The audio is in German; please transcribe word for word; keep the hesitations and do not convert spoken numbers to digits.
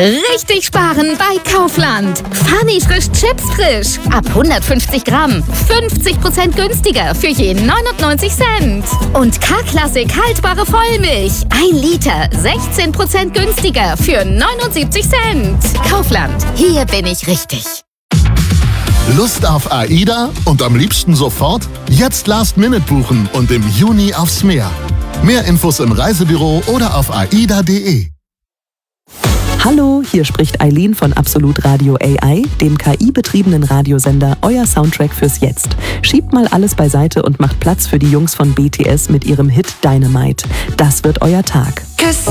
Richtig sparen bei Kaufland. Funny frisch Chips frisch. Ab hundertfünfzig Gramm. fünfzig Prozent günstiger für je neunundneunzig Cent. Und K-Klassik haltbare Vollmilch. ein Liter. sechzehn Prozent günstiger für neunundsiebzig Cent. Kaufland. Hier bin ich richtig. Lust auf AIDA und am liebsten sofort? Jetzt Last Minute buchen und im Juni aufs Meer. Mehr Infos im Reisebüro oder auf aida punkt de. Hallo, hier spricht Eileen von Absolut Radio A I, dem K I-betriebenen Radiosender, euer Soundtrack fürs Jetzt. Schiebt mal alles beiseite und macht Platz für die Jungs von B T S mit ihrem Hit Dynamite. Das wird euer Tag.